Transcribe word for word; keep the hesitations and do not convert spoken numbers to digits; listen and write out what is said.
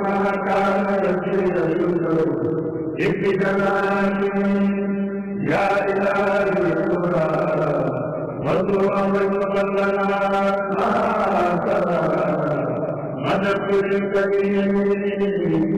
ما كان يسير ابتداء يا إلهي القرى وضوء وصلنا مدد الكريم